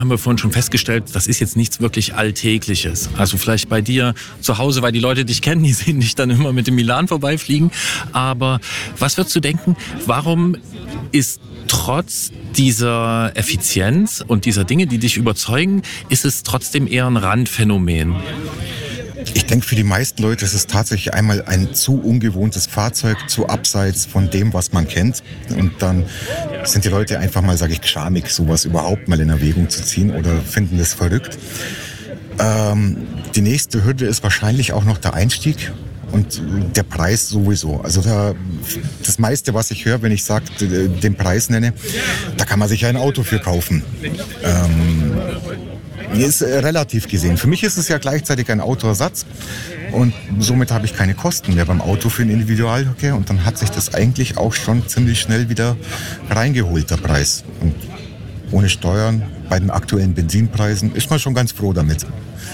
haben wir vorhin schon festgestellt, das ist jetzt nichts wirklich Alltägliches. Also vielleicht bei dir zu Hause, weil die Leute dich kennen, die sehen dich dann immer mit dem Milan vorbeifliegen. Aber was würdest du denken, warum ist trotz dieser Effizienz und dieser Dinge, die dich überzeugen, ist es trotzdem eher ein Randphänomen? Ich denke, für die meisten Leute ist es tatsächlich einmal ein zu ungewohntes Fahrzeug, zu abseits von dem, was man kennt. Und dann sind die Leute einfach mal, sage ich, schamig, sowas überhaupt mal in Erwägung zu ziehen oder finden das verrückt. Die nächste Hürde ist wahrscheinlich auch noch der Einstieg und der Preis sowieso. Also das meiste, was ich höre, wenn ich den Preis nenne, da kann man sich ja ein Auto für kaufen. Ist relativ gesehen. Für mich ist es ja gleichzeitig ein Autoersatz und somit habe ich keine Kosten mehr beim Auto für den Individualverkehr und dann hat sich das eigentlich auch schon ziemlich schnell wieder reingeholt, der Preis. Und ohne Steuern bei den aktuellen Benzinpreisen ist man schon ganz froh damit.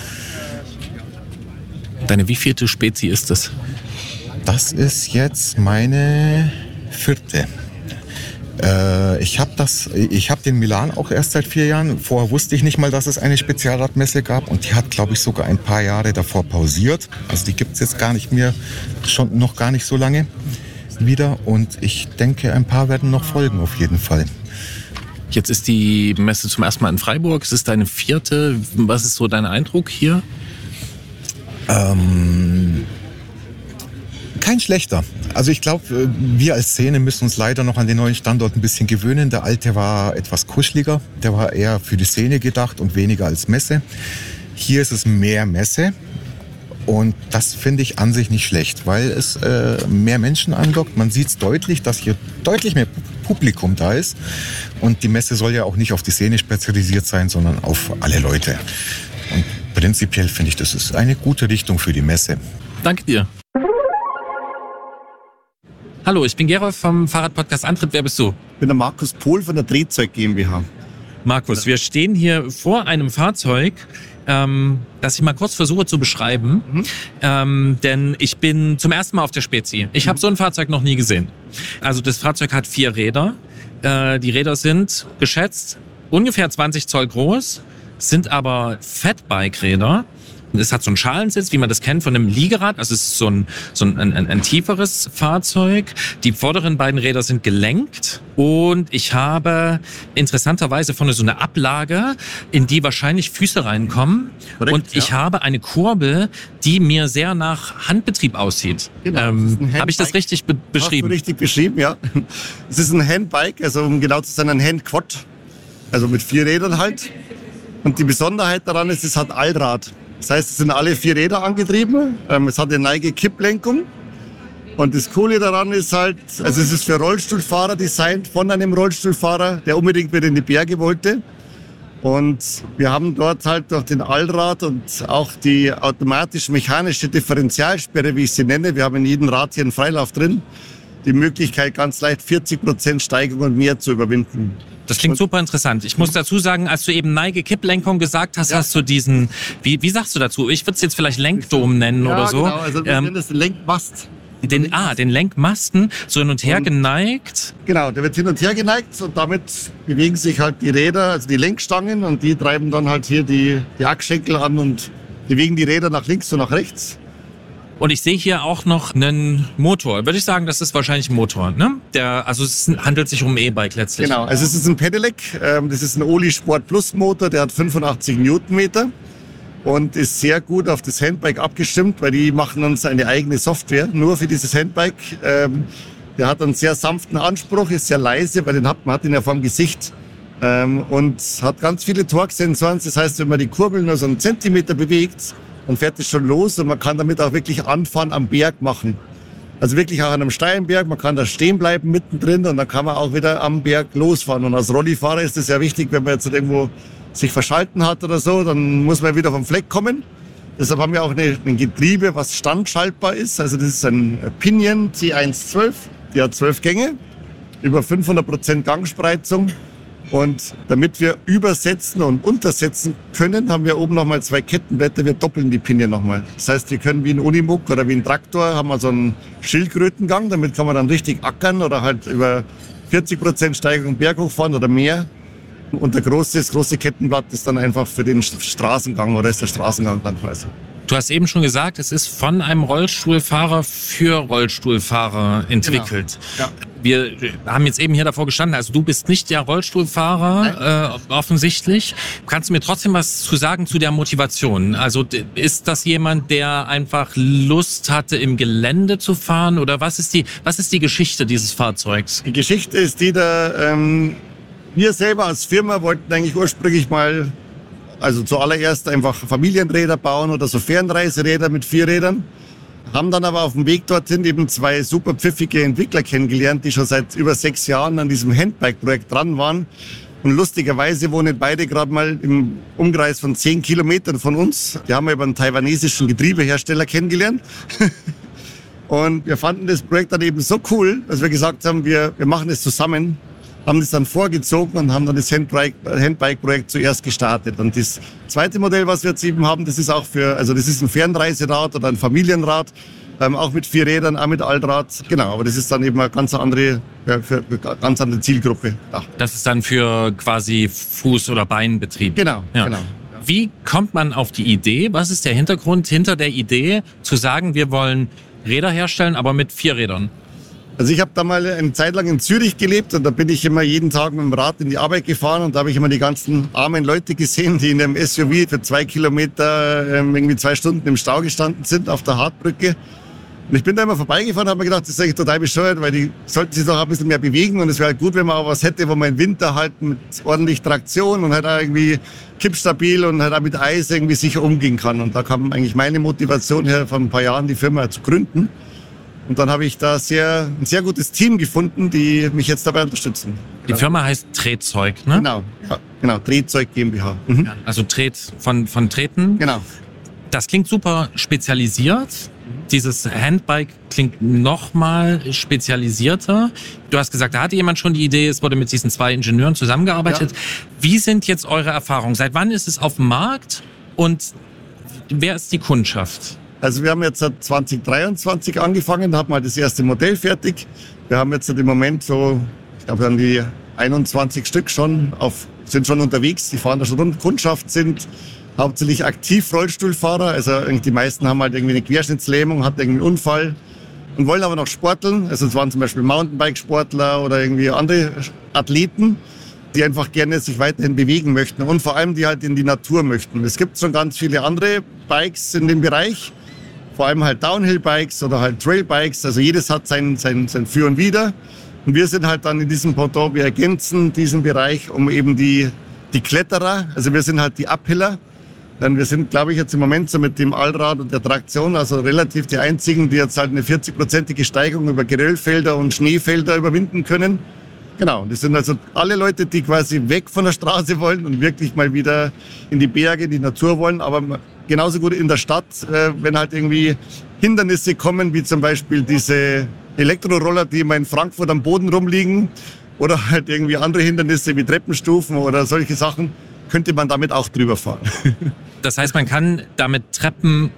Deine wievielte Spezi ist das? Das ist jetzt meine 4. Ich habe den Milan auch erst seit 4 Jahren. Vorher wusste ich nicht mal, dass es eine Spezialradmesse gab und die hat, glaube ich, sogar ein paar Jahre davor pausiert. Also die gibt es jetzt gar nicht mehr, schon noch gar nicht so lange wieder und ich denke, ein paar werden noch folgen auf jeden Fall. Jetzt ist die Messe zum ersten Mal in Freiburg. Es ist deine 4. Was ist so dein Eindruck hier? Kein schlechter. Also ich glaube, wir als Szene müssen uns leider noch an den neuen Standort ein bisschen gewöhnen. Der alte war etwas kuscheliger. Der war eher für die Szene gedacht und weniger als Messe. Hier ist es mehr Messe. Und das finde ich an sich nicht schlecht, weil es mehr Menschen anlockt. Man sieht es deutlich, dass hier deutlich mehr Publikum da ist. Und die Messe soll ja auch nicht auf die Szene spezialisiert sein, sondern auf alle Leute. Und prinzipiell finde ich, das ist eine gute Richtung für die Messe. Danke dir. Hallo, ich bin Gerolf vom Fahrradpodcast Antritt. Wer bist du? Ich bin der Markus Pohl von der Drehzeug GmbH. Markus, wir stehen hier vor einem Fahrzeug, das ich mal kurz versuche zu beschreiben. Denn ich bin zum ersten Mal auf der Spezi. Ich habe so ein Fahrzeug noch nie gesehen. Also das Fahrzeug hat 4 Räder. Die Räder sind geschätzt ungefähr 20 Zoll groß, sind aber Fatbike-Räder. Es hat so einen Schalensitz, wie man das kennt von einem Liegerad. Also es ist so ein tieferes Fahrzeug. Die vorderen beiden Räder sind gelenkt. Und ich habe interessanterweise vorne so eine Ablage, in die wahrscheinlich Füße reinkommen. Korrekt, und ich habe eine Kurbel, die mir sehr nach Handbetrieb aussieht. Genau, habe ich das richtig beschrieben? Hast du richtig beschrieben, ja. Es ist ein Handbike, also um genau zu sein, ein Handquad. Also mit 4 Rädern halt. Und die Besonderheit daran ist, es hat Allrad. Das heißt, es sind alle 4 Räder angetrieben. Es hat eine Neige-Kipplenkung. Und das Coole daran ist halt, also es ist für Rollstuhlfahrer designt von einem Rollstuhlfahrer, der unbedingt wieder in die Berge wollte. Und wir haben dort halt durch den Allrad und auch die automatisch-mechanische Differentialsperre, wie ich sie nenne, wir haben in jedem Rad hier einen Freilauf drin, die Möglichkeit, ganz leicht 40% Steigung und mehr zu überwinden. Das klingt super interessant. Ich muss dazu sagen, als du eben Neige-Kipplenkung gesagt hast, hast du diesen, wie sagst du dazu? Ich würde es jetzt vielleicht Lenkdom nennen oder so. Genau, also wir nennen das Lenkmast. Den Lenkmasten so hin und her geneigt. Genau, der wird hin und her geneigt und damit bewegen sich halt die Räder, also die Lenkstangen und die treiben dann halt hier die Achsschenkel an und bewegen die Räder nach links und nach rechts. Und ich sehe hier auch noch einen Motor. Würde ich sagen, das ist wahrscheinlich ein Motor, ne? Also es handelt sich um ein E-Bike letztlich. Genau, also es ist ein Pedelec. Das ist ein Oli Sport Plus Motor, der hat 85 Newtonmeter und ist sehr gut auf das Handbike abgestimmt, weil die machen uns eine eigene Software nur für dieses Handbike. Der hat einen sehr sanften Anspruch, ist sehr leise, weil man hat ihn ja vor dem Gesicht und hat ganz viele Torque-Sensoren. Das heißt, wenn man die Kurbel nur so einen Zentimeter bewegt, dann fährt es schon los und man kann damit auch wirklich Anfahren am Berg machen. Also wirklich auch an einem steilen Berg, man kann da stehen bleiben mittendrin und dann kann man auch wieder am Berg losfahren. Und als Rollifahrer ist es ja wichtig, wenn man jetzt irgendwo sich verschalten hat oder so, dann muss man wieder vom Fleck kommen. Deshalb haben wir auch ein Getriebe, was standschaltbar ist. Also das ist ein Pinion T112, die hat 12 Gänge, über 500% Gangspreizung. Und damit wir übersetzen und untersetzen können, haben wir oben nochmal 2 Kettenblätter. Wir doppeln die Pinion nochmal. Das heißt, wir können wie ein Unimog oder wie ein Traktor haben wir so einen Schildkrötengang. Damit kann man dann richtig ackern oder halt über 40% Steigung berghoch fahren oder mehr. Und das große Kettenblatt ist dann einfach für den Straßengang oder ist der Straßengang dann quasi. Du hast eben schon gesagt, es ist von einem Rollstuhlfahrer für Rollstuhlfahrer entwickelt. Genau. Ja. Wir haben jetzt eben hier davor gestanden, also du bist nicht der Rollstuhlfahrer, offensichtlich. Kannst du mir trotzdem was zu sagen zu der Motivation? Also ist das jemand, der einfach Lust hatte, im Gelände zu fahren? Oder was ist die Geschichte dieses Fahrzeugs? Die Geschichte ist die, wir selber als Firma wollten eigentlich ursprünglich mal, also zuallererst einfach Familienräder bauen oder so Fernreiseräder mit 4 Rädern. Haben dann aber auf dem Weg dorthin eben 2 super pfiffige Entwickler kennengelernt, die schon seit über 6 Jahren an diesem Handbike-Projekt dran waren. Und lustigerweise wohnen beide gerade mal im Umkreis von 10 Kilometern von uns. Die haben wir über einen taiwanesischen Getriebehersteller kennengelernt. Und wir fanden das Projekt dann eben so cool, dass wir gesagt haben, wir machen es zusammen. Haben das dann vorgezogen und haben dann das Handbike-Projekt zuerst gestartet. Und das zweite Modell, was wir jetzt eben haben, das ist auch das ist ein Fernreiserad oder ein Familienrad, auch mit 4 Rädern, auch mit Altrad. Genau, aber das ist dann eben eine ganz andere Zielgruppe. Ja. Das ist dann für quasi Fuß- oder Beinbetrieb. Genau, ja. Genau. Wie kommt man auf die Idee? Was ist der Hintergrund hinter der Idee, zu sagen, wir wollen Räder herstellen, aber mit 4 Rädern? Also ich habe da mal eine Zeit lang in Zürich gelebt und da bin ich immer jeden Tag mit dem Rad in die Arbeit gefahren und da habe ich immer die ganzen armen Leute gesehen, die in einem SUV für 2 Kilometer irgendwie 2 Stunden im Stau gestanden sind auf der Hartbrücke. Und ich bin da immer vorbeigefahren und habe mir gedacht, das ist eigentlich total bescheuert, weil die sollten sich doch ein bisschen mehr bewegen und es wäre halt gut, wenn man auch was hätte, wo man im Winter halt mit ordentlich Traktion und halt auch irgendwie kippstabil und halt auch mit Eis irgendwie sicher umgehen kann. Und da kam eigentlich meine Motivation her, vor ein paar Jahren die Firma zu gründen. Und dann habe ich da ein sehr gutes Team gefunden, die mich jetzt dabei unterstützen. Die Firma heißt Tretzeug, ne? Genau, Tretzeug GmbH. Mhm. Ja, also Tret von Treten. Genau. Das klingt super spezialisiert. Dieses Handbike klingt nochmal spezialisierter. Du hast gesagt, da hatte jemand schon die Idee, es wurde mit diesen 2 Ingenieuren zusammengearbeitet. Ja. Wie sind jetzt eure Erfahrungen? Seit wann ist es auf dem Markt und wer ist die Kundschaft? Also wir haben jetzt seit 2023 angefangen, da haben wir das erste Modell fertig. Wir haben jetzt im Moment so, ich glaube, dann die 21 Stück sind schon unterwegs, die fahren da schon rund. Kundschaft sind hauptsächlich aktiv Rollstuhlfahrer, also die meisten haben halt irgendwie eine Querschnittslähmung, hatten irgendwie einen Unfall und wollen aber noch sporteln. Also es waren zum Beispiel Mountainbike-Sportler oder irgendwie andere Athleten, die einfach gerne sich weiterhin bewegen möchten und vor allem die halt in die Natur möchten. Es gibt schon ganz viele andere Bikes in dem Bereich, vor allem halt Downhill-Bikes oder halt Trail-Bikes. Also jedes hat sein Für und Wider. Und wir sind halt dann in diesem Pendant, wir ergänzen diesen Bereich um eben die Kletterer. Also wir sind halt die Uphiller. Denn wir sind, glaube ich, jetzt im Moment so mit dem Allrad und der Traktion, also relativ die einzigen, die jetzt halt eine 40-prozentige Steigung über Geröllfelder und Schneefelder überwinden können. Genau, das sind also alle Leute, die quasi weg von der Straße wollen und wirklich mal wieder in die Berge, in die Natur wollen, aber genauso gut in der Stadt, wenn halt irgendwie Hindernisse kommen, wie zum Beispiel diese Elektroroller, die immer in Frankfurt am Boden rumliegen oder halt irgendwie andere Hindernisse wie Treppenstufen oder solche Sachen, könnte man damit auch drüber fahren. Das heißt, man kann damit Treppen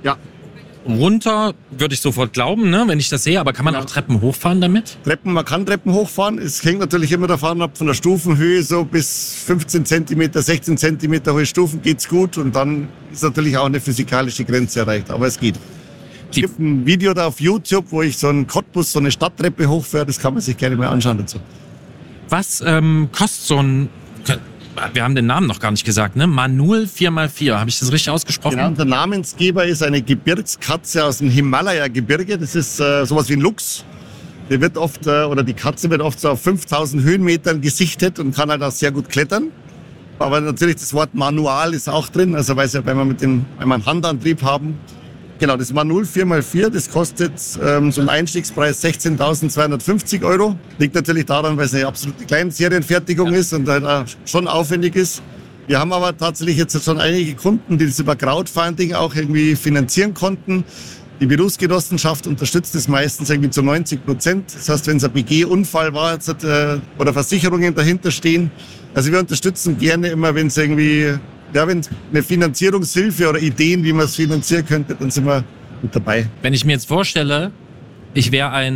runter, würde ich sofort glauben, ne, wenn ich das sehe, aber kann man auch Treppen hochfahren damit? Man kann Treppen hochfahren. Es hängt natürlich immer davon ab, von der Stufenhöhe so bis 15 cm, 16 cm hohe Stufen geht's gut und dann ist natürlich auch eine physikalische Grenze erreicht, aber es geht. Es gibt ein Video da auf YouTube, wo ich so einen Cottbus, so eine Stadttreppe hochfahre, das kann man sich gerne mal anschauen dazu. Was kostet so ein... Wir haben den Namen noch gar nicht gesagt, ne? Manul 4x4. Habe ich das richtig ausgesprochen? Genau, der Namensgeber ist eine Gebirgskatze aus dem Himalaya-Gebirge. Das ist sowas wie ein Luchs. Die Katze wird oft so auf 5000 Höhenmetern gesichtet und kann halt auch sehr gut klettern. Aber natürlich das Wort Manual ist auch drin, also weil wir einen Handantrieb haben. Genau, das Manul 4x4, das kostet so einen Einstiegspreis 16.250 €. Liegt natürlich daran, weil es eine absolute Kleinserienfertigung ist und halt auch schon aufwendig ist. Wir haben aber tatsächlich jetzt schon einige Kunden, die das über Crowdfunding auch irgendwie finanzieren konnten. Die Berufsgenossenschaft unterstützt das meistens irgendwie zu 90%. Das heißt, wenn es ein BG-Unfall war oder Versicherungen dahinter stehen. Also wir unterstützen gerne immer, wenn es irgendwie... Ja, wenn eine Finanzierungshilfe oder Ideen, wie man es finanzieren könnte, dann sind wir mit dabei. Wenn ich mir jetzt vorstelle, ich wäre ein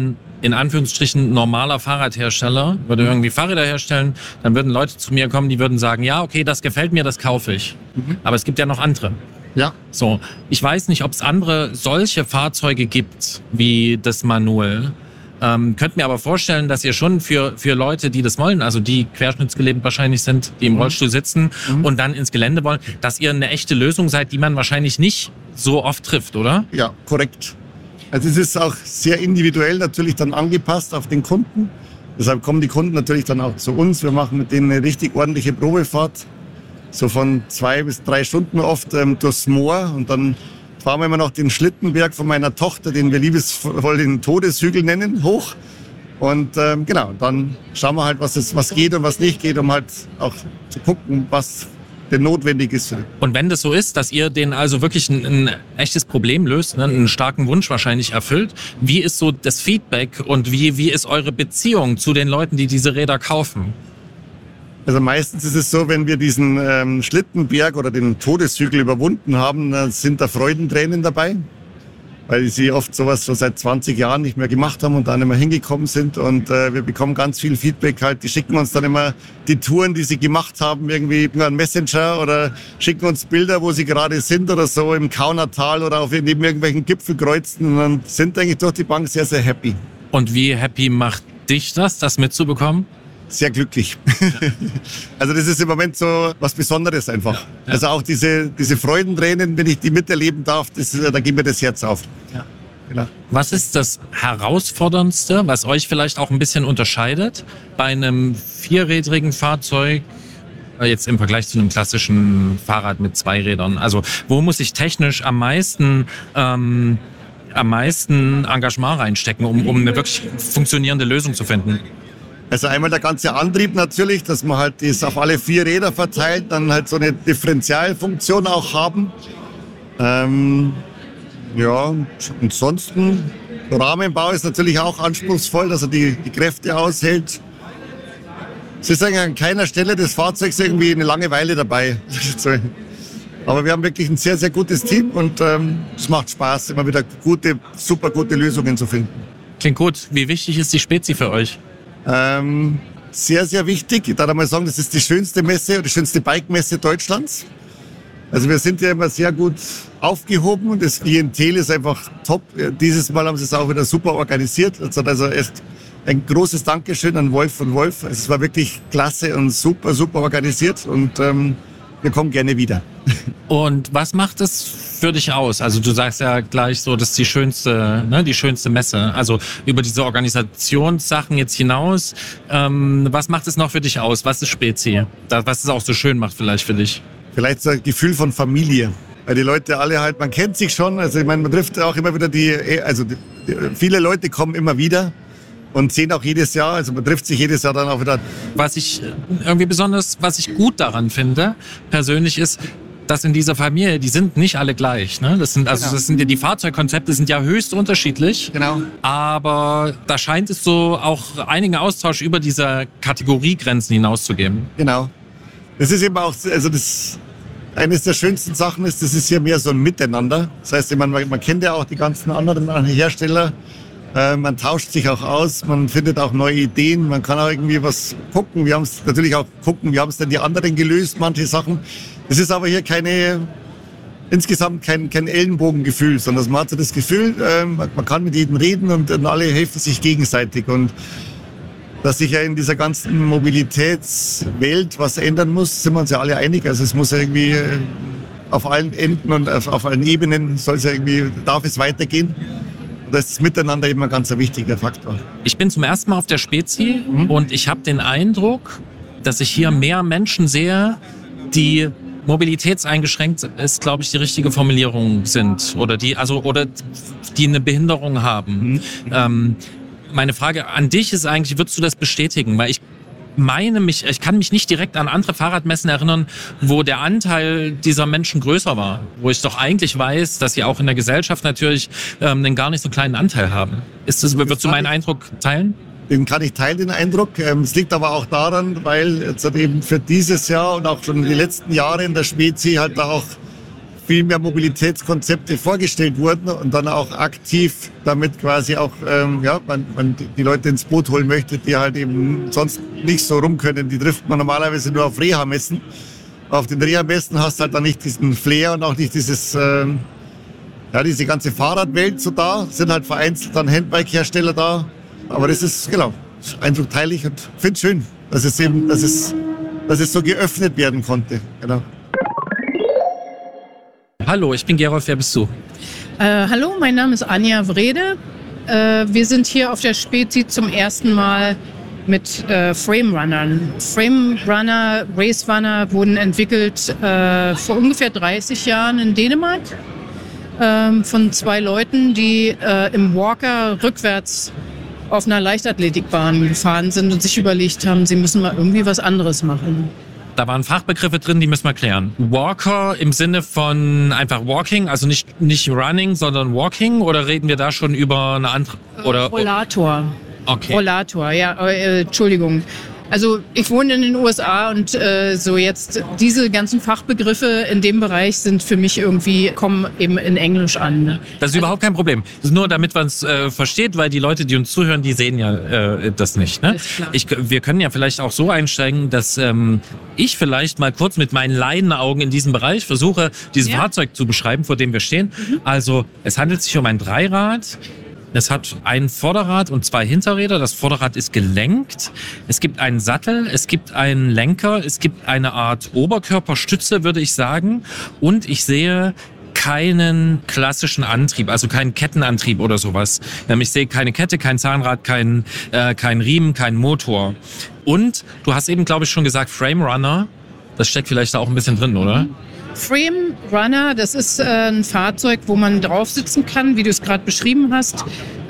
in Anführungsstrichen normaler Fahrradhersteller würde irgendwie Fahrräder herstellen, dann würden Leute zu mir kommen, die würden sagen, ja, okay, das gefällt mir, das kaufe ich. Aber es gibt ja noch andere. Ja. So, ich weiß nicht, ob es andere solche Fahrzeuge gibt wie das Manuel. Könnt mir aber vorstellen, dass ihr schon für Leute, die das wollen, also die querschnittsgelähmt wahrscheinlich sind, die im Rollstuhl sitzen und dann ins Gelände wollen, dass ihr eine echte Lösung seid, die man wahrscheinlich nicht so oft trifft, oder? Ja, korrekt. Also es ist auch sehr individuell natürlich dann angepasst auf den Kunden. Deshalb kommen die Kunden natürlich dann auch zu uns. Wir machen mit denen eine richtig ordentliche Probefahrt, so von 2 bis 3 Stunden oft durchs Moor, und dann fahren wir immer noch den Schlittenberg von meiner Tochter, den wir liebevoll den Todeshügel nennen, hoch. Und genau, dann schauen wir halt, was geht und was nicht geht, um halt auch zu gucken, was denn notwendig ist. Und wenn das so ist, dass ihr denen also wirklich ein echtes Problem löst, ne, einen starken Wunsch wahrscheinlich erfüllt, wie ist so das Feedback und wie ist eure Beziehung zu den Leuten, die diese Räder kaufen? Also meistens ist es so, wenn wir diesen Schlittenberg oder den Todeshügel überwunden haben, dann sind da Freudentränen dabei, weil sie oft sowas schon seit 20 Jahren nicht mehr gemacht haben und dann immer hingekommen sind. Und wir bekommen ganz viel Feedback halt. Die schicken uns dann immer die Touren, die sie gemacht haben, irgendwie über einen Messenger, oder schicken uns Bilder, wo sie gerade sind oder so im Kaunertal oder auf neben irgendwelchen Gipfelkreuzen, und dann sind eigentlich durch die Bank sehr, sehr happy. Und wie happy macht dich das mitzubekommen? Sehr glücklich. Also das ist im Moment so was Besonderes einfach. Ja. Also auch diese Freudentränen, wenn ich die miterleben darf, da geht mir das Herz auf. Ja. Genau. Was ist das Herausforderndste, was euch vielleicht auch ein bisschen unterscheidet bei einem vierrädrigen Fahrzeug, jetzt im Vergleich zu einem klassischen Fahrrad mit 2 Rädern? Also wo muss ich technisch am meisten Engagement reinstecken, um eine wirklich funktionierende Lösung zu finden? Also einmal der ganze Antrieb natürlich, dass man halt das auf alle 4 Räder verteilt, dann halt so eine Differentialfunktion auch haben. Ja, ansonsten, der Rahmenbau ist natürlich auch anspruchsvoll, dass er die Kräfte aushält. Es ist eigentlich an keiner Stelle des Fahrzeugs irgendwie eine Langeweile dabei. Aber wir haben wirklich ein sehr, sehr gutes Team, und es macht Spaß, immer wieder super gute Lösungen zu finden. Klingt gut. Wie wichtig ist die Spezi für euch? Sehr, sehr wichtig. Ich darf mal sagen, das ist die schönste Messe, die schönste Bike-Messe Deutschlands. Also wir sind ja immer sehr gut aufgehoben und das Klientel ist einfach top. Dieses Mal haben sie es auch wieder super organisiert. Also echt ein großes Dankeschön an Wolf von Wolf. Es war wirklich klasse und super, super organisiert, und wir kommen gerne wieder. Und was macht es für dich aus? Also du sagst ja gleich so, das ist die schönste Messe. Also über diese Organisationssachen jetzt hinaus, was macht es noch für dich aus? Was ist Spezi? Was es auch so schön macht vielleicht für dich? Vielleicht so ein Gefühl von Familie. Weil die Leute alle halt, man kennt sich schon. Also ich meine, man trifft auch immer wieder viele Leute kommen immer wieder und sehen auch jedes Jahr, also man trifft sich jedes Jahr dann auch wieder. Was ich gut daran finde, persönlich ist, dass in dieser Familie, die sind nicht alle gleich, ne? Die Fahrzeugkonzepte sind ja höchst unterschiedlich. Genau. Aber da scheint es so auch einigen Austausch über diese Kategoriegrenzen hinauszugeben. Genau. Das ist eben auch, also eines der schönsten Sachen ist, das ist hier mehr so ein Miteinander. Das heißt, man kennt ja auch die ganzen anderen Hersteller. Man tauscht sich auch aus, man findet auch neue Ideen, man kann auch irgendwie was gucken. Wir haben es natürlich auch wie haben es denn die anderen gelöst, manche Sachen. Es ist aber hier insgesamt kein Ellenbogengefühl, sondern man hat so das Gefühl, man kann mit jedem reden und alle helfen sich gegenseitig. Und dass sich ja in dieser ganzen Mobilitätswelt was ändern muss, sind wir uns ja alle einig. Also es muss ja irgendwie auf allen Enden und auf allen Ebenen darf es weitergehen. Das ist miteinander eben ein ganz wichtiger Faktor. Ich bin zum ersten Mal auf der Spezi und ich habe den Eindruck, dass ich hier mehr Menschen sehe, die mobilitätseingeschränkt ist, glaube ich, die richtige Formulierung sind oder die eine Behinderung haben. Meine Frage an dich ist eigentlich, würdest du das bestätigen? Weil ich kann mich nicht direkt an andere Fahrradmessen erinnern, wo der Anteil dieser Menschen größer war. Wo ich doch eigentlich weiß, dass sie auch in der Gesellschaft natürlich einen gar nicht so kleinen Anteil haben. Würdest du meinen Eindruck teilen? Den kann ich teilen, den Eindruck. Es liegt aber auch daran, weil jetzt eben für dieses Jahr und auch schon die letzten Jahre in der Spezi halt auch viel mehr Mobilitätskonzepte vorgestellt wurden und dann auch aktiv damit quasi auch man die Leute ins Boot holen möchte, die halt eben sonst nicht so rum können. Die trifft man normalerweise nur auf Reha-Messen. Auf den Reha-Messen hast du halt dann nicht diesen Flair und auch nicht dieses diese ganze Fahrradwelt so da. Sind halt vereinzelt dann Handbike-Hersteller da. Aber das ist eindrucksteilig und finde es schön, dass es so geöffnet werden konnte. Genau. Hallo, ich bin Gerolf, wer bist du? Hallo, mein Name ist Anja Wrede. Wir sind hier auf der Spezi zum ersten Mal mit Frame-Runnern. Frame-Runner, Race-Runner wurden entwickelt vor ungefähr 30 Jahren in Dänemark von 2 Leuten, die im Walker rückwärts auf einer Leichtathletikbahn gefahren sind und sich überlegt haben, sie müssen mal irgendwie was anderes machen. Da waren Fachbegriffe drin, die müssen wir klären. Walker im Sinne von einfach Walking, also nicht Running, sondern Walking, oder reden wir da schon über eine andere? Rollator. Okay. Rollator, ja, Entschuldigung. Also ich wohne in den USA und jetzt diese ganzen Fachbegriffe in dem Bereich sind für mich kommen eben in Englisch an. Ne? Das ist überhaupt kein Problem. Das ist nur, damit man es versteht, weil die Leute, die uns zuhören, die sehen ja das nicht. Ne? Wir können ja vielleicht auch so einsteigen, dass ich vielleicht mal kurz mit meinen Laienaugen in diesem Bereich versuche, dieses Fahrzeug zu beschreiben, vor dem wir stehen. Also es handelt sich um ein Dreirad. Es hat ein Vorderrad und 2 Hinterräder. Das Vorderrad ist gelenkt. Es gibt einen Sattel, es gibt einen Lenker, es gibt eine Art Oberkörperstütze, würde ich sagen. Und ich sehe keinen klassischen Antrieb, also keinen Kettenantrieb oder sowas. Ich sehe keine Kette, kein Zahnrad, kein Riemen, kein Motor. Und du hast eben, glaube ich, schon gesagt, Frame Runner. Das steckt vielleicht da auch ein bisschen drin, oder? Frame Runner, das ist ein Fahrzeug, wo man drauf sitzen kann, wie du es gerade beschrieben hast,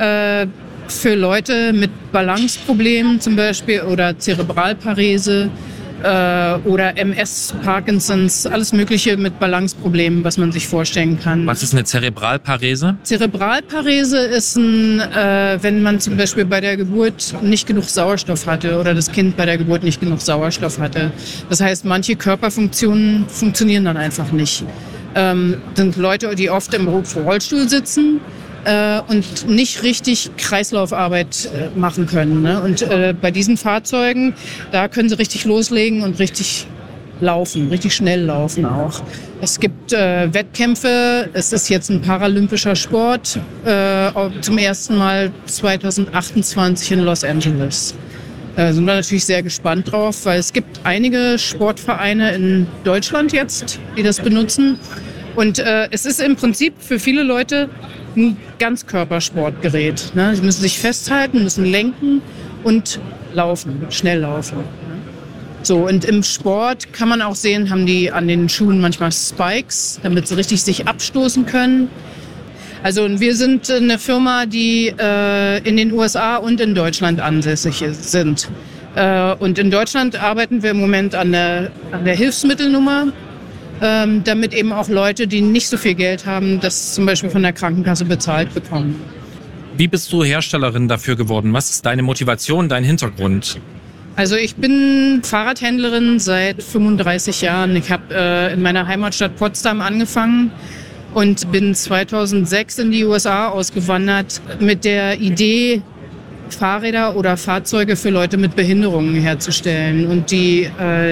für Leute mit Balanceproblemen zum Beispiel oder Zerebralparese oder MS, Parkinsons, alles Mögliche mit Balanceproblemen, was man sich vorstellen kann. Was ist eine Zerebralparese? Zerebralparese ist wenn man zum Beispiel bei der Geburt nicht genug Sauerstoff hatte oder das Kind bei der Geburt nicht genug Sauerstoff hatte. Das heißt, manche Körperfunktionen funktionieren dann einfach nicht. Sind Leute, die oft im Rollstuhl sitzen und nicht richtig Kreislaufarbeit machen können. Ne? Und bei diesen Fahrzeugen, da können sie richtig loslegen und richtig laufen, richtig schnell laufen auch. Es gibt Wettkämpfe, es ist jetzt ein paralympischer Sport, zum ersten Mal 2028 in Los Angeles. Sind wir natürlich sehr gespannt drauf, weil es gibt einige Sportvereine in Deutschland jetzt, die das benutzen. Und es ist im Prinzip für viele Leute ein Ganzkörpersportgerät. Ne? Sie müssen sich festhalten, müssen lenken und laufen, schnell laufen. So, und im Sport kann man auch sehen, haben die an den Schuhen manchmal Spikes, damit sie richtig sich abstoßen können. Also wir sind eine Firma, die in den USA und in Deutschland ansässig sind. Und in Deutschland arbeiten wir im Moment an der Hilfsmittelnummer, damit eben auch Leute, die nicht so viel Geld haben, das zum Beispiel von der Krankenkasse bezahlt bekommen. Wie bist du Herstellerin dafür geworden? Was ist deine Motivation, dein Hintergrund? Also ich bin Fahrradhändlerin seit 35 Jahren. Ich habe in meiner Heimatstadt Potsdam angefangen und bin 2006 in die USA ausgewandert mit der Idee, Fahrräder oder Fahrzeuge für Leute mit Behinderungen herzustellen. Und die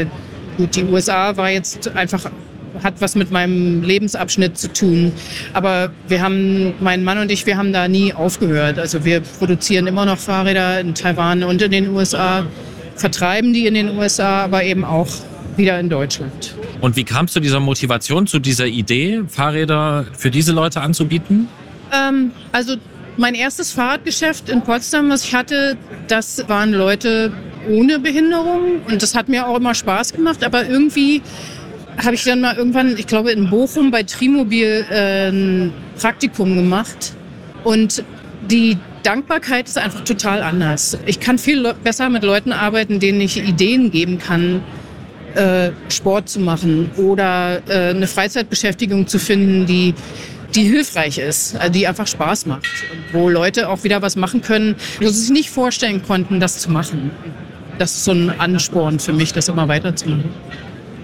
USA war jetzt hat was mit meinem Lebensabschnitt zu tun. Aber mein Mann und ich, wir haben da nie aufgehört. Also wir produzieren immer noch Fahrräder in Taiwan und in den USA, vertreiben die in den USA, aber eben auch wieder in Deutschland. Und wie kam es zu dieser Motivation, zu dieser Idee, Fahrräder für diese Leute anzubieten? Also mein erstes Fahrradgeschäft in Potsdam, was ich hatte, das waren Leute ohne Behinderung. Und das hat mir auch immer Spaß gemacht. Aber irgendwie habe ich dann mal irgendwann, ich glaube in Bochum bei Trimobil ein Praktikum gemacht. Und die Dankbarkeit ist einfach total anders. Ich kann viel besser mit Leuten arbeiten, denen ich Ideen geben kann, Sport zu machen oder eine Freizeitbeschäftigung zu finden, die hilfreich ist, also die einfach Spaß macht. Und wo Leute auch wieder was machen können, wo sie sich nicht vorstellen konnten, das zu machen. Das ist so ein Ansporn für mich, das immer weiterzumachen.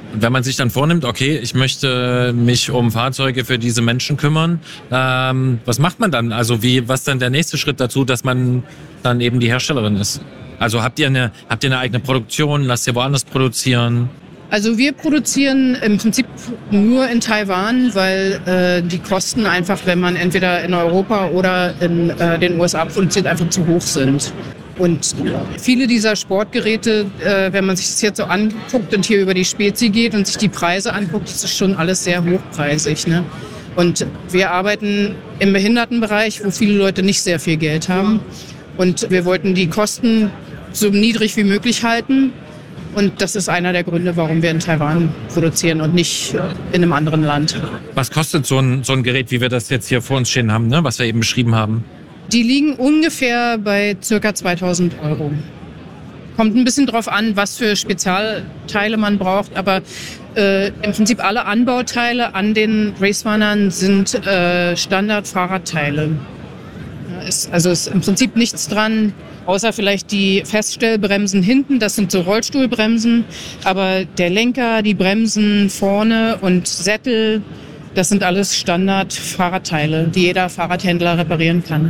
Wenn man sich dann vornimmt, okay, ich möchte mich um Fahrzeuge für diese Menschen kümmern, was macht man dann? Also was ist dann der nächste Schritt dazu, dass man dann eben die Herstellerin ist? Also habt ihr eine eigene Produktion, lasst ihr woanders produzieren? Also wir produzieren im Prinzip nur in Taiwan, weil die Kosten einfach, wenn man entweder in Europa oder in den USA produziert, einfach zu hoch sind. Und viele dieser Sportgeräte, wenn man sich das jetzt so anguckt und hier über die Spezi geht und sich die Preise anguckt, ist das schon alles sehr hochpreisig, ne? Und wir arbeiten im Behindertenbereich, wo viele Leute nicht sehr viel Geld haben. Und wir wollten die Kosten so niedrig wie möglich halten. Und das ist einer der Gründe, warum wir in Taiwan produzieren und nicht in einem anderen Land. Was kostet so ein Gerät, wie wir das jetzt hier vor uns stehen haben, ne? Was wir eben beschrieben haben? Die liegen ungefähr bei ca. 2.000 €. Kommt ein bisschen drauf an, was für Spezialteile man braucht, aber im Prinzip alle Anbauteile an den Racerunnern sind Standard-Fahrradteile. Also ist im Prinzip nichts dran, außer vielleicht die Feststellbremsen hinten, das sind so Rollstuhlbremsen, aber der Lenker, die Bremsen vorne und Sättel, das sind alles Standard-Fahrradteile, die jeder Fahrradhändler reparieren kann.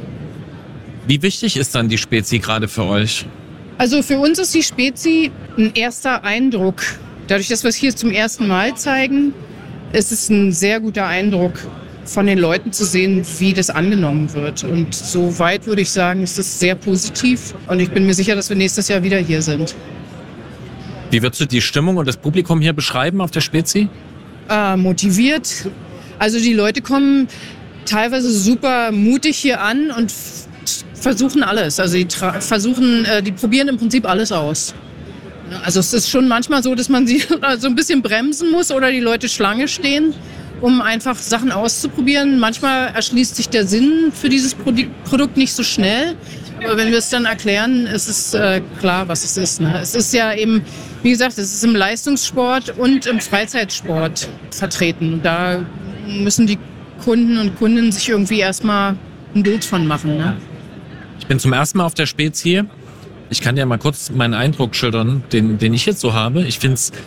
Wie wichtig ist dann die Spezi gerade für euch? Also für uns ist die Spezi ein erster Eindruck. Dadurch, dass wir es hier zum ersten Mal zeigen, ist es ein sehr guter Eindruck von den Leuten zu sehen, wie das angenommen wird. Und soweit würde ich sagen, ist es sehr positiv. Und ich bin mir sicher, dass wir nächstes Jahr wieder hier sind. Wie würdest du die Stimmung und das Publikum hier beschreiben auf der Spezi? Motiviert. Also die Leute kommen teilweise super mutig hier an und versuchen alles. Also die probieren im Prinzip alles aus. Also es ist schon manchmal so, dass man sie so ein bisschen bremsen muss oder die Leute Schlange stehen, um einfach Sachen auszuprobieren. Manchmal erschließt sich der Sinn für dieses Produkt nicht so schnell. Aber wenn wir es dann erklären, ist es klar, was es ist. Ne? Es ist ja eben, wie gesagt, es ist im Leistungssport und im Freizeitsport vertreten. Und da müssen die Kunden und Kundinnen sich irgendwie erstmal ein Bild von machen. Ne? Ich bin zum ersten Mal auf der Spezi. Ich kann dir mal kurz meinen Eindruck schildern, den ich jetzt so habe. Ich finde es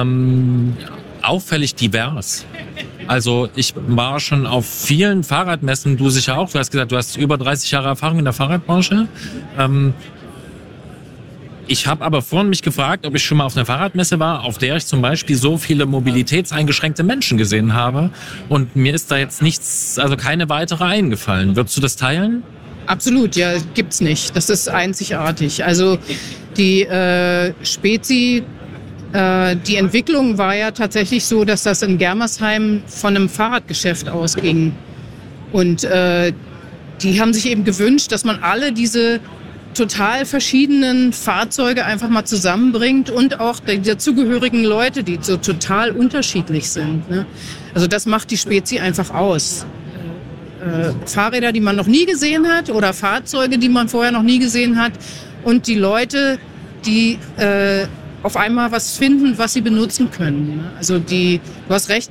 auffällig divers. Also ich war schon auf vielen Fahrradmessen, du sicher auch. Du hast gesagt, du hast über 30 Jahre Erfahrung in der Fahrradbranche. Ich habe aber vorhin mich gefragt, ob ich schon mal auf einer Fahrradmesse war, auf der ich zum Beispiel so viele mobilitätseingeschränkte Menschen gesehen habe. Und mir ist da jetzt keine weitere eingefallen. Würdest du das teilen? Absolut, ja, gibt's nicht. Das ist einzigartig. Also die Spezi, die Entwicklung war ja tatsächlich so, dass das in Germersheim von einem Fahrradgeschäft ausging. Und die haben sich eben gewünscht, dass man alle diese total verschiedenen Fahrzeuge einfach mal zusammenbringt und auch die dazugehörigen Leute, die so total unterschiedlich sind. Ne? Also das macht die Spezi einfach aus. Fahrräder, die man noch nie gesehen hat oder Fahrzeuge, die man vorher noch nie gesehen hat und die Leute, die auf einmal was finden, was sie benutzen können. Ne? Also du hast recht,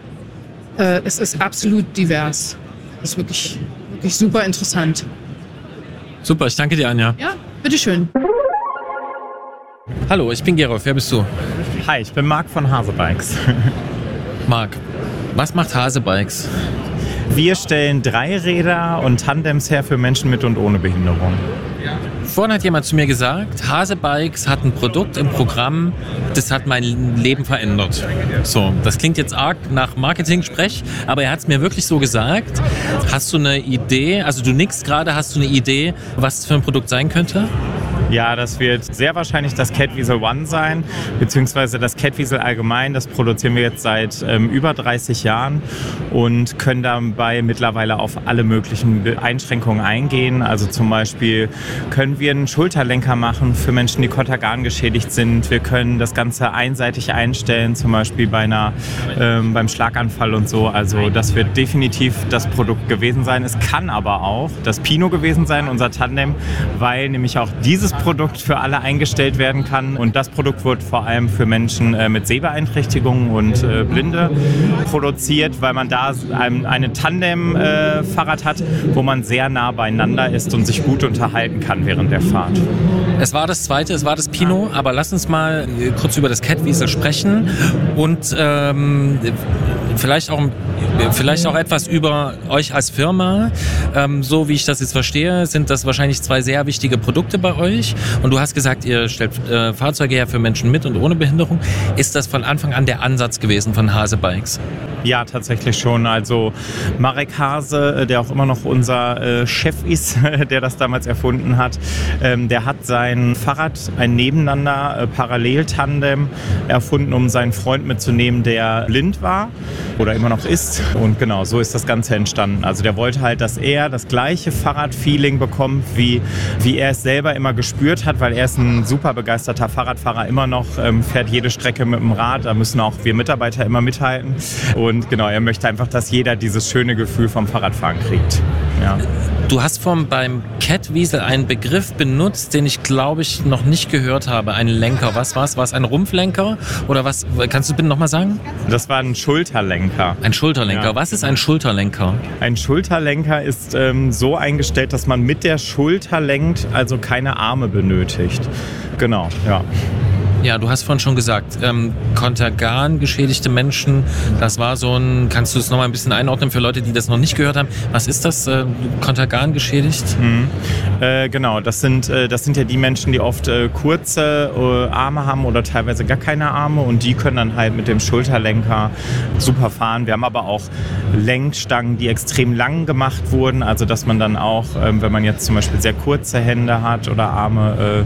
es ist absolut divers. Das ist wirklich, wirklich super interessant. Super, ich danke dir, Anja. Ja, bitteschön. Hallo, ich bin Gerolf. Wer bist du? Hi, ich bin Marc von Hasebikes. Marc, was macht Hasebikes? Wir stellen Dreiräder und Tandems her für Menschen mit und ohne Behinderung. Vorhin hat jemand zu mir gesagt, Hasebikes hat ein Produkt im Programm, das hat mein Leben verändert. So, das klingt jetzt arg nach Marketing-Sprech, aber er hat es mir wirklich so gesagt. Hast du eine Idee, also du nickst gerade, hast du eine Idee, was es für ein Produkt sein könnte? Ja, das wird sehr wahrscheinlich das Catweasel One sein, beziehungsweise das Catweasel allgemein. Das produzieren wir jetzt seit über 30 Jahren und können dabei mittlerweile auf alle möglichen Einschränkungen eingehen. Also zum Beispiel können wir einen Schulterlenker machen für Menschen, die Kotagan geschädigt sind. Wir können das Ganze einseitig einstellen, zum Beispiel beim Schlaganfall und so. Also das wird definitiv das Produkt gewesen sein. Es kann aber auch das Pino gewesen sein, unser Tandem, weil nämlich auch dieses Pflichtprodukt für alle eingestellt werden kann. Und das Produkt wird vor allem für Menschen mit Sehbeeinträchtigungen und Blinde produziert, weil man da eine Tandem-Fahrrad hat, wo man sehr nah beieinander ist und sich gut unterhalten kann während der Fahrt. Es war das zweite, es war das Pinot, aber lass uns mal kurz über das Catwiesel sprechen und vielleicht auch etwas über euch als Firma. So wie ich das jetzt verstehe, sind das wahrscheinlich zwei sehr wichtige Produkte bei euch. Und du hast gesagt, ihr stellt Fahrzeuge her für Menschen mit und ohne Behinderung. Ist das von Anfang an der Ansatz gewesen von Hase Bikes? Ja, tatsächlich schon. Also Marek Hase, der auch immer noch unser Chef ist, der das damals erfunden hat, der hat sein Fahrrad, ein Nebeneinander Paralleltandem erfunden, um seinen Freund mitzunehmen, der blind war oder immer noch ist. Und genau, so ist das Ganze entstanden. Also der wollte halt, dass er das gleiche Fahrradfeeling bekommt, wie er es selber immer gespürt hat, weil er ist ein super begeisterter Fahrradfahrer immer noch, fährt jede Strecke mit dem Rad, da müssen auch wir Mitarbeiter immer mithalten. Und genau, er möchte einfach, dass jeder dieses schöne Gefühl vom Fahrradfahren kriegt. Ja. Du hast beim Catwiesel einen Begriff benutzt, den ich glaube ich noch nicht gehört habe. Ein Lenker. Was war's? War es ein Rumpflenker? Oder was? Kannst du bitte nochmal sagen? Das war ein Schulterlenker. Ein Schulterlenker. Ja. Was ist ein Schulterlenker? Ein Schulterlenker ist so eingestellt, dass man mit der Schulter lenkt, also keine Arme benötigt. Genau, ja. Ja, du hast vorhin schon gesagt, Contergan geschädigte Menschen, das war so ein, kannst du es nochmal ein bisschen einordnen für Leute, die das noch nicht gehört haben? Was ist das, Contergan geschädigt? Genau, das sind ja die Menschen, die oft kurze Arme haben oder teilweise gar keine Arme und die können dann halt mit dem Schulterlenker super fahren. Wir haben aber auch Lenkstangen, die extrem lang gemacht wurden, also dass man dann auch, wenn man jetzt zum Beispiel sehr kurze Hände hat oder Arme,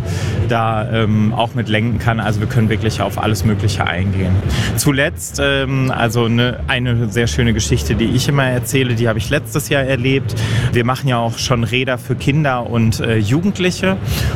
auch mit lenken kann. Also wir können wirklich auf alles Mögliche eingehen. Zuletzt, eine sehr schöne Geschichte, die ich immer erzähle, die habe ich letztes Jahr erlebt. Wir machen ja auch schon Räder für Kinder und Jugendliche.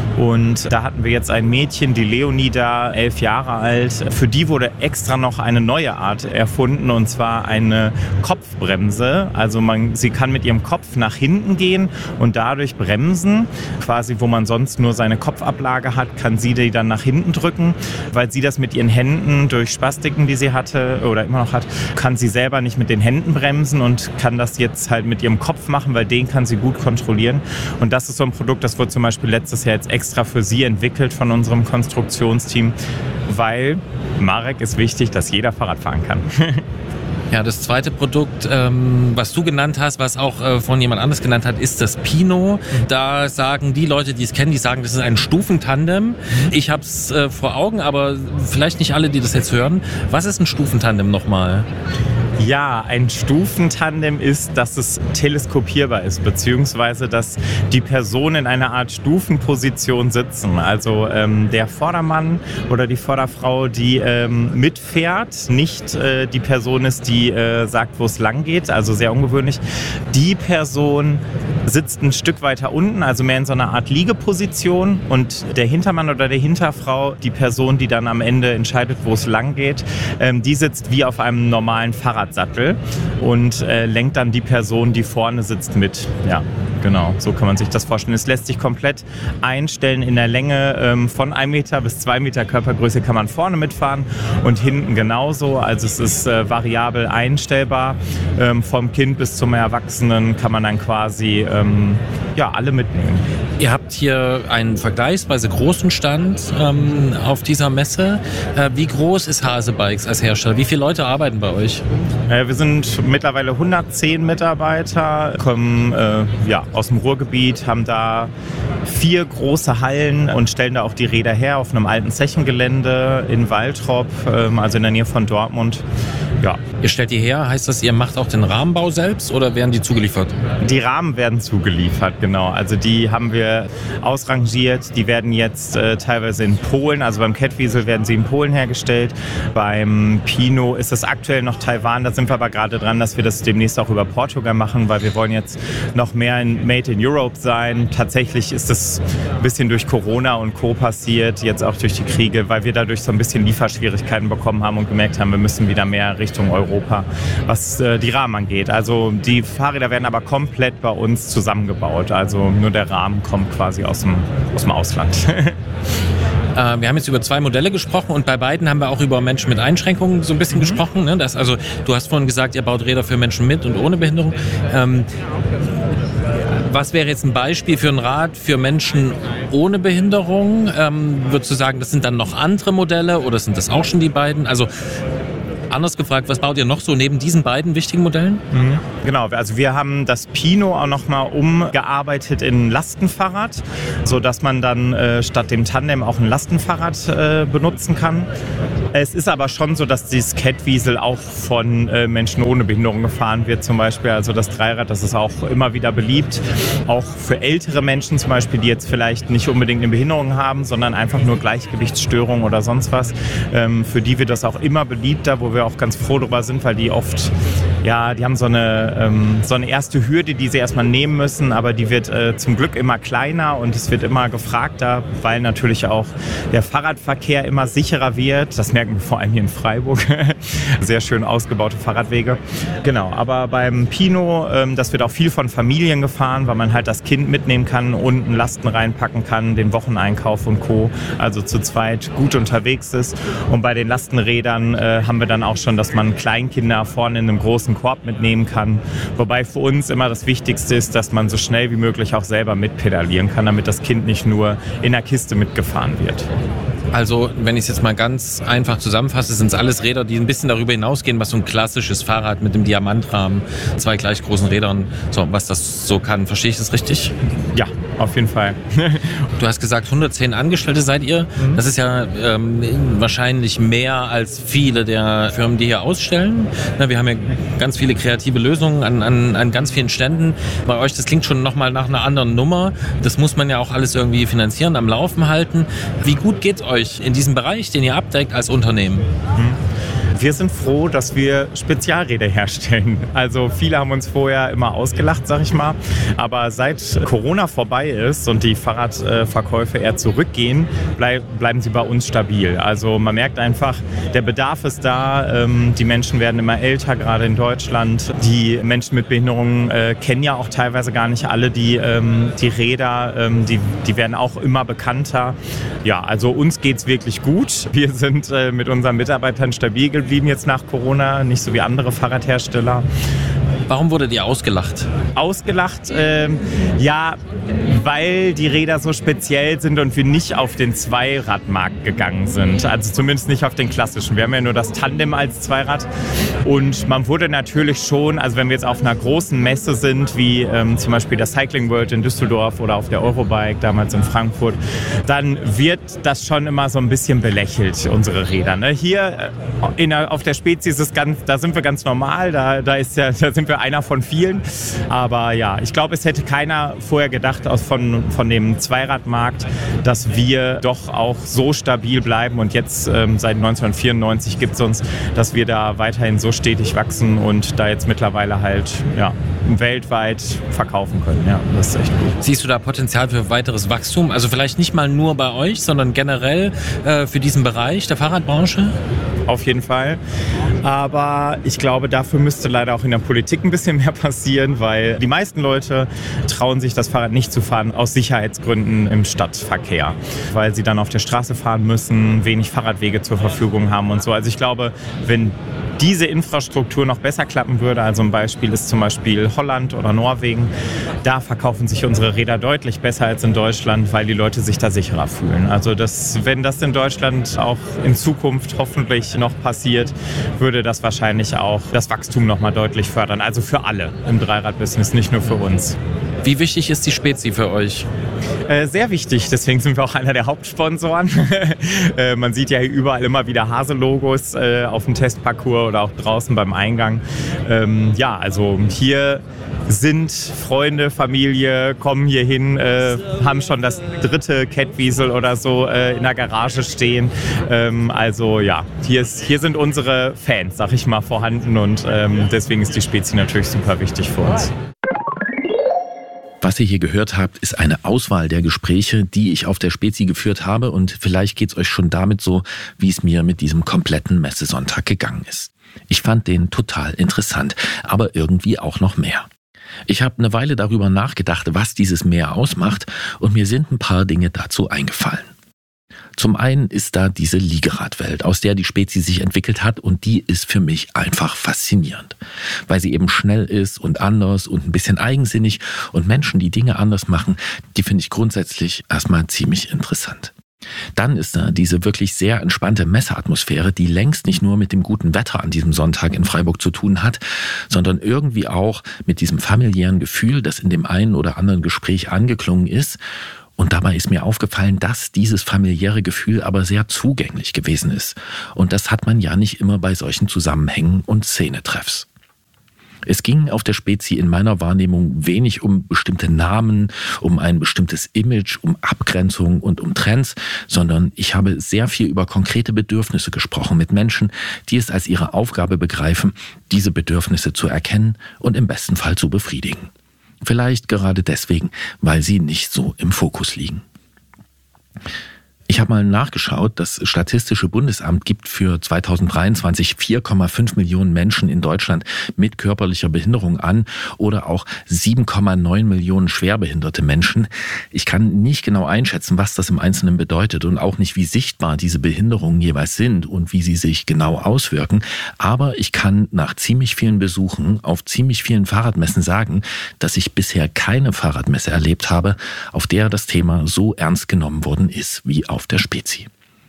Und da hatten wir jetzt ein Mädchen, die Leonida, 11 Jahre alt. Für die wurde extra noch eine neue Art erfunden, und zwar eine Kopfbremse. Also sie kann mit ihrem Kopf nach hinten gehen und dadurch bremsen. Quasi, wo man sonst nur seine Kopfablage hat, kann sie die dann nach hinten drücken. Weil sie das mit ihren Händen durch Spastiken, die sie hatte oder immer noch hat, kann sie selber nicht mit den Händen bremsen und kann das jetzt halt mit ihrem Kopf machen, weil den kann sie gut kontrollieren. Und das ist so ein Produkt, das wurde zum Beispiel letztes Jahr jetzt extra für sie entwickelt von unserem Konstruktionsteam, weil Marek ist wichtig, dass jeder Fahrrad fahren kann. Ja, das zweite Produkt, was du genannt hast, was auch von jemand anderes genannt hat, ist das Pinot. Da sagen die Leute, die es kennen, die sagen, das ist ein Stufentandem. Ich habe es vor Augen, aber vielleicht nicht alle, die das jetzt hören. Was ist ein Stufentandem nochmal? Ja, ein Stufentandem ist, dass es teleskopierbar ist, beziehungsweise dass die Personen in einer Art Stufenposition sitzen. Also der Vordermann oder die Vorderfrau, die mitfährt, nicht die Person ist, die sagt, wo es lang geht, also sehr ungewöhnlich. Die Person sitzt ein Stück weiter unten, also mehr in so einer Art Liegeposition, und der Hintermann oder der Hinterfrau, die Person, die dann am Ende entscheidet, wo es lang geht, die sitzt wie auf einem normalen Fahrradsattel und lenkt dann die Person, die vorne sitzt, mit. Ja, genau, so kann man sich das vorstellen. Es lässt sich komplett einstellen in der Länge von 1 Meter bis 2 Meter Körpergröße kann man vorne mitfahren und hinten genauso. Also es ist variabel einstellbar. Vom Kind bis zum Erwachsenen kann man dann quasi alle mitnehmen. Ihr habt hier einen vergleichsweise großen Stand auf dieser Messe. Wie groß ist Hase Bikes als Hersteller? Wie viele Leute arbeiten bei euch? Wir sind mittlerweile 110 Mitarbeiter, kommen aus dem Ruhrgebiet, haben da 4 große Hallen und stellen da auch die Räder her auf einem alten Zechengelände in Waltrop, also in der Nähe von Dortmund. Ja. Ihr stellt die her, heißt das, ihr macht auch den Rahmenbau selbst oder werden die zugeliefert? Die Rahmen werden zugeliefert, genau. Also die haben wir ausrangiert. Die werden jetzt teilweise in Polen, also beim Catwiesel werden sie in Polen hergestellt. Beim Pinot ist es aktuell noch Taiwan. Da sind wir aber gerade dran, dass wir das demnächst auch über Portugal machen, weil wir wollen jetzt noch mehr in Made in Europe sein. Tatsächlich ist es ein bisschen durch Corona und Co. passiert, jetzt auch durch die Kriege, weil wir dadurch so ein bisschen Lieferschwierigkeiten bekommen haben und gemerkt haben, wir müssen wieder mehr Richtung Richtung Europa, was die Rahmen angeht. Also die Fahrräder werden aber komplett bei uns zusammengebaut. Also nur der Rahmen kommt quasi aus dem Ausland. Wir haben jetzt über 2 Modelle gesprochen und bei beiden haben wir auch über Menschen mit Einschränkungen so ein bisschen gesprochen. Ne? Also du hast vorhin gesagt, ihr baut Räder für Menschen mit und ohne Behinderung. Was wäre jetzt ein Beispiel für ein Rad für Menschen ohne Behinderung? Würdest du sagen, das sind dann noch andere Modelle oder sind das auch schon die beiden? Also anders gefragt, was baut ihr noch so neben diesen beiden wichtigen Modellen? Genau, also wir haben das Pino auch nochmal umgearbeitet in ein Lastenfahrrad, sodass man dann statt dem Tandem auch ein Lastenfahrrad benutzen kann. Es ist aber schon so, dass dieses Catwiesel auch von Menschen ohne Behinderung gefahren wird zum Beispiel. Also das Dreirad, das ist auch immer wieder beliebt. Auch für ältere Menschen zum Beispiel, die jetzt vielleicht nicht unbedingt eine Behinderung haben, sondern einfach nur Gleichgewichtsstörungen oder sonst was. Für die wird das auch immer beliebter, wo wir auch ganz froh darüber sind, weil die oft, ja, die haben so eine erste Hürde, die sie erstmal nehmen müssen, aber die wird zum Glück immer kleiner und es wird immer gefragter, weil natürlich auch der Fahrradverkehr immer sicherer wird. Das merken wir vor allem hier in Freiburg. Sehr schön ausgebaute Fahrradwege. Genau, aber beim Pino, das wird auch viel von Familien gefahren, weil man halt das Kind mitnehmen kann, unten Lasten reinpacken kann, den Wocheneinkauf und Co. Also zu zweit gut unterwegs ist. Und bei den Lastenrädern haben wir dann auch schon, dass man Kleinkinder vorne in einem großen Korb mitnehmen kann. Wobei für uns immer das Wichtigste ist, dass man so schnell wie möglich auch selber mitpedalieren kann, damit das Kind nicht nur in der Kiste mitgefahren wird. Also, wenn ich es jetzt mal ganz einfach zusammenfasse, sind es alles Räder, die ein bisschen darüber hinausgehen, was so ein klassisches Fahrrad mit dem Diamantrahmen, 2 gleich großen Rädern, so, was das so kann. Verstehe ich das richtig? Ja, auf jeden Fall. Du hast gesagt, 110 Angestellte seid ihr. Das ist ja wahrscheinlich mehr als viele der Firmen, die hier ausstellen. Na, wir haben ja ganz viele kreative Lösungen an ganz vielen Ständen. Bei euch, das klingt schon nochmal nach einer anderen Nummer. Das muss man ja auch alles irgendwie finanzieren, am Laufen halten. Wie gut geht's euch in diesem Bereich, den ihr abdeckt als Unternehmen? Wir sind froh, dass wir Spezialräder herstellen. Also viele haben uns vorher immer ausgelacht, sag ich mal. Aber seit Corona vorbei ist und die Fahrradverkäufe eher zurückgehen, bleiben sie bei uns stabil. Also man merkt einfach, der Bedarf ist da. Die Menschen werden immer älter, gerade in Deutschland. Die Menschen mit Behinderungen kennen ja auch teilweise gar nicht alle die Räder. Die werden auch immer bekannter. Ja, also uns geht's wirklich gut. Wir sind mit unseren Mitarbeitern stabil geblieben jetzt nach Corona, nicht so wie andere Fahrradhersteller. Warum wurdet ihr ausgelacht? Ausgelacht, ja, weil die Räder so speziell sind und wir nicht auf den Zweiradmarkt gegangen sind. Also zumindest nicht auf den klassischen. Wir haben ja nur das Tandem als Zweirad. Und man wurde natürlich schon, also wenn wir jetzt auf einer großen Messe sind, wie zum Beispiel der Cycling World in Düsseldorf oder auf der Eurobike damals in Frankfurt, dann wird das schon immer so ein bisschen belächelt, unsere Räder. Ne? Hier auf der Spezies ist da sind wir ganz normal, da sind wir einer von vielen. Aber ja, ich glaube, es hätte keiner vorher gedacht von dem Zweiradmarkt, dass wir doch auch so stabil bleiben. Und jetzt seit 1994 gibt es uns, dass wir da weiterhin so stetig wachsen und da jetzt mittlerweile halt weltweit verkaufen können. Ja, das ist echt gut. Siehst du da Potenzial für weiteres Wachstum? Also vielleicht nicht mal nur bei euch, sondern generell für diesen Bereich der Fahrradbranche? Auf jeden Fall. Aber ich glaube, dafür müsste leider auch in der Politik ein bisschen mehr passieren, weil die meisten Leute trauen sich das Fahrrad nicht zu fahren aus Sicherheitsgründen im Stadtverkehr, weil sie dann auf der Straße fahren müssen, wenig Fahrradwege zur Verfügung haben und so. Also ich glaube, wenn diese Infrastruktur noch besser klappen würde, also ein Beispiel ist zum Beispiel Holland oder Norwegen, da verkaufen sich unsere Räder deutlich besser als in Deutschland, weil die Leute sich da sicherer fühlen. Also wenn das in Deutschland auch in Zukunft hoffentlich noch passiert, würde das wahrscheinlich auch das Wachstum noch mal deutlich fördern. Also für alle im Dreirad-Business, nicht nur für uns. Wie wichtig ist die Spezi für euch? Sehr wichtig, deswegen sind wir auch einer der Hauptsponsoren. Man sieht ja hier überall immer wieder Hase-Logos auf dem Testparcours oder auch draußen beim Eingang. Ja, also hier sind Freunde, Familie, kommen hier hin, haben schon das 3. Catwiesel oder so in der Garage stehen. Also ja, hier sind unsere Fans, sag ich mal, vorhanden und deswegen ist die Spezi natürlich super wichtig für uns. Was ihr hier gehört habt, ist eine Auswahl der Gespräche, die ich auf der Spezi geführt habe und vielleicht geht's euch schon damit so, wie es mir mit diesem kompletten Messesonntag gegangen ist. Ich fand den total interessant, aber irgendwie auch noch mehr. Ich habe eine Weile darüber nachgedacht, was dieses Meer ausmacht, und mir sind ein paar Dinge dazu eingefallen. Zum einen ist da diese Liegeradwelt, aus der die Spezies sich entwickelt hat, und die ist für mich einfach faszinierend, weil sie eben schnell ist und anders und ein bisschen eigensinnig, und Menschen, die Dinge anders machen, die finde ich grundsätzlich erstmal ziemlich interessant. Dann ist da diese wirklich sehr entspannte Messeatmosphäre, die längst nicht nur mit dem guten Wetter an diesem Sonntag in Freiburg zu tun hat, sondern irgendwie auch mit diesem familiären Gefühl, das in dem einen oder anderen Gespräch angeklungen ist. Und dabei ist mir aufgefallen, dass dieses familiäre Gefühl aber sehr zugänglich gewesen ist. Und das hat man ja nicht immer bei solchen Zusammenhängen und Szenetreffs. Es ging auf der Spezi in meiner Wahrnehmung wenig um bestimmte Namen, um ein bestimmtes Image, um Abgrenzung und um Trends, sondern ich habe sehr viel über konkrete Bedürfnisse gesprochen mit Menschen, die es als ihre Aufgabe begreifen, diese Bedürfnisse zu erkennen und im besten Fall zu befriedigen. Vielleicht gerade deswegen, weil sie nicht so im Fokus liegen. Ich habe mal nachgeschaut, das Statistische Bundesamt gibt für 2023 4,5 Millionen Menschen in Deutschland mit körperlicher Behinderung an oder auch 7,9 Millionen schwerbehinderte Menschen. Ich kann nicht genau einschätzen, was das im Einzelnen bedeutet und auch nicht, wie sichtbar diese Behinderungen jeweils sind und wie sie sich genau auswirken. Aber ich kann nach ziemlich vielen Besuchen auf ziemlich vielen Fahrradmessen sagen, dass ich bisher keine Fahrradmesse erlebt habe, auf der das Thema so ernst genommen worden ist wie auf der Spezi.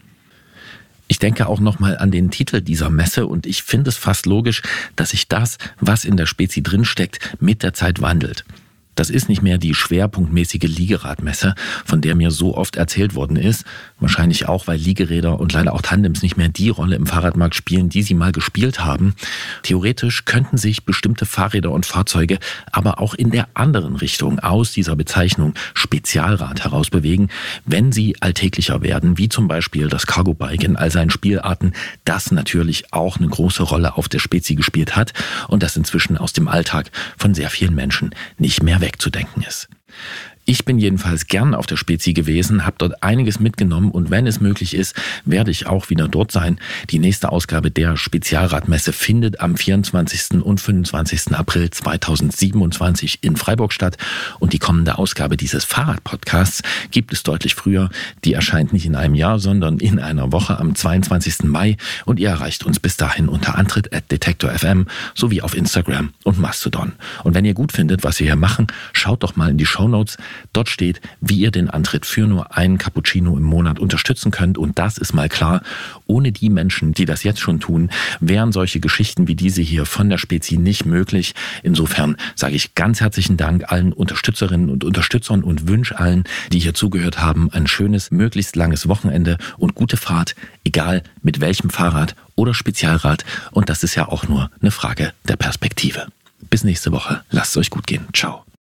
Ich denke auch nochmal an den Titel dieser Messe, und ich finde es fast logisch, dass sich das, was in der Spezi drinsteckt, mit der Zeit wandelt. Das ist nicht mehr die schwerpunktmäßige Liegeradmesse, von der mir so oft erzählt worden ist. Wahrscheinlich auch, weil Liegeräder und leider auch Tandems nicht mehr die Rolle im Fahrradmarkt spielen, die sie mal gespielt haben. Theoretisch könnten sich bestimmte Fahrräder und Fahrzeuge aber auch in der anderen Richtung aus dieser Bezeichnung Spezialrad heraus bewegen, wenn sie alltäglicher werden, wie zum Beispiel das Cargo-Bike in all seinen Spielarten, das natürlich auch eine große Rolle auf der Spezi gespielt hat und das inzwischen aus dem Alltag von sehr vielen Menschen nicht mehr wegzudenken ist. Ich bin jedenfalls gern auf der Spezi gewesen, habe dort einiges mitgenommen, und wenn es möglich ist, werde ich auch wieder dort sein. Die nächste Ausgabe der Spezialradmesse findet am 24. und 25. April 2027 in Freiburg statt, und die kommende Ausgabe dieses Fahrradpodcasts gibt es deutlich früher. Die erscheint nicht in einem Jahr, sondern in einer Woche am 22. Mai, und ihr erreicht uns bis dahin unter antritt@detektor.fm sowie auf Instagram und Mastodon. Und wenn ihr gut findet, was wir hier machen, schaut doch mal in die Shownotes. Dort steht, wie ihr den Antritt für nur einen Cappuccino im Monat unterstützen könnt. Und das ist mal klar, ohne die Menschen, die das jetzt schon tun, wären solche Geschichten wie diese hier von der Spezi nicht möglich. Insofern sage ich ganz herzlichen Dank allen Unterstützerinnen und Unterstützern und wünsche allen, die hier zugehört haben, ein schönes, möglichst langes Wochenende und gute Fahrt, egal mit welchem Fahrrad oder Spezialrad. Und das ist ja auch nur eine Frage der Perspektive. Bis nächste Woche. Lasst es euch gut gehen. Ciao.